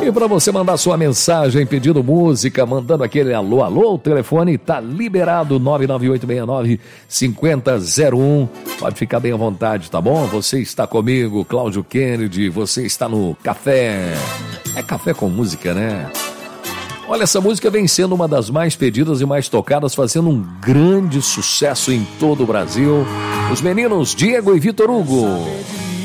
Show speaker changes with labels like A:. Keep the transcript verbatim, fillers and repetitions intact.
A: E para você mandar sua mensagem pedindo música, mandando aquele alô, alô, o telefone tá liberado, nove nove oito seis nove cinco zero zero um. Pode ficar bem à vontade, tá bom? Você está comigo, Cláudio Kennedy, você está no Café. É Café com Música, né? Olha, essa música vem sendo uma das mais pedidas e mais tocadas, fazendo um grande sucesso em todo o Brasil. Os meninos Diego e Vitor Hugo.